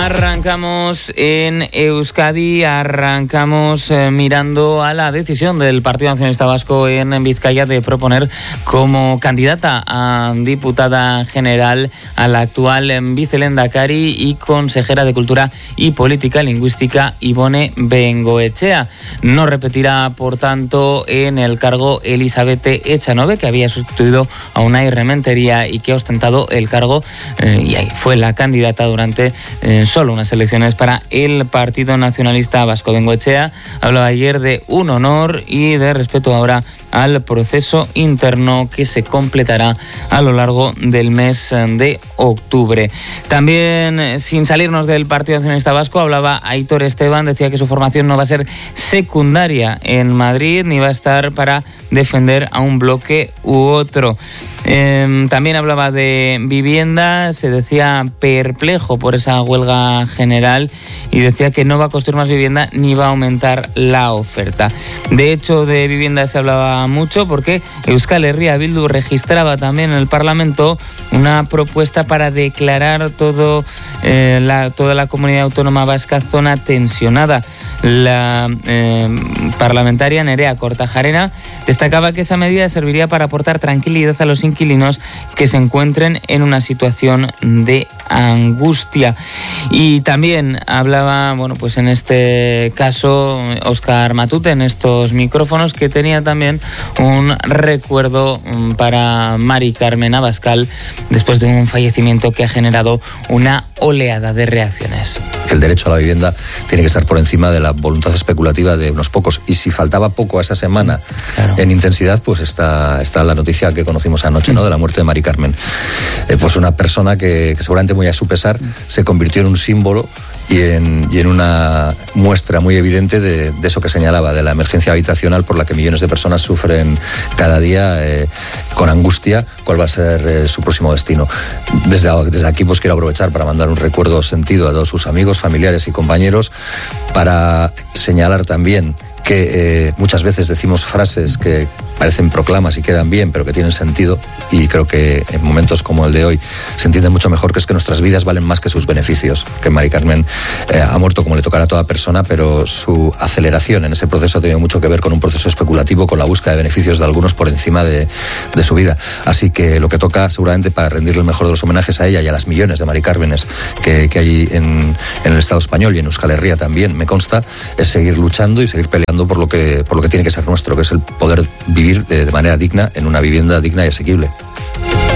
Arrancamos en Euskadi, mirando a la decisión del Partido Nacionalista Vasco en Vizcaya de proponer como candidata a diputada general a la actual vicelehendakari y consejera de Cultura y Política Lingüística Ibone Bengoechea. No repetirá, por tanto, en el cargo Elizabeth Echanove, que había sustituido a Unai Rementería y que ha ostentado el cargo y ahí fue la candidata durante solo unas elecciones para el Partido Nacionalista Vasco. Bengoechea hablaba ayer de un honor y de respeto ahora al proceso interno que se completará a lo largo del mes de octubre. También, sin salirnos del Partido Nacionalista Vasco, hablaba Aitor Esteban, decía que su formación no va a ser secundaria en Madrid ni va a estar para defender a un bloque u otro. También hablaba de vivienda, se decía perplejo por esa huelga general y decía que no va a construir más vivienda ni va a aumentar la oferta. De hecho, de vivienda se hablaba mucho porque Euskal Herria Bildu registraba también en el Parlamento una propuesta para declarar toda la comunidad autónoma vasca zona tensionada. La parlamentaria Nerea Kortajarena destacaba que esa medida serviría para aportar tranquilidad a los inquilinos que se encuentren en una situación de angustia. Y también hablaba, pues en este caso, Óscar Matute en estos micrófonos, que tenía también un recuerdo para Mari Carmen Abascal después de un fallecimiento que ha generado una oleada de reacciones. El derecho a la vivienda tiene que estar por encima de la voluntad especulativa de unos pocos, y si faltaba poco a esa semana, claro, en intensidad, pues está la noticia que conocimos anoche, ¿no?, de la muerte de Mari Carmen. Pues una persona que seguramente, muy a su pesar, se convirtió en un símbolo y en una muestra muy evidente de eso que señalaba, de la emergencia habitacional por la que millones de personas sufren cada día con angustia cuál va a ser su próximo destino. Desde aquí pues quiero aprovechar para mandar un recuerdo sentido a todos sus amigos, familiares y compañeros, para señalar también que muchas veces decimos frases que parecen proclamas y quedan bien, pero que tienen sentido, y creo que en momentos como el de hoy se entiende mucho mejor que es que nuestras vidas valen más que sus beneficios, que Mari Carmen ha muerto como le tocará a toda persona, pero su aceleración en ese proceso ha tenido mucho que ver con un proceso especulativo, con la búsqueda de beneficios de algunos por encima de su vida. Así que lo que toca, seguramente, para rendirle el mejor de los homenajes a ella y a las millones de Mari Cármenes que hay en el Estado español y en Euskal Herria también, me consta, es seguir luchando y seguir peleando por lo que tiene que ser nuestro, que es el poder vivir de manera digna en una vivienda digna y asequible.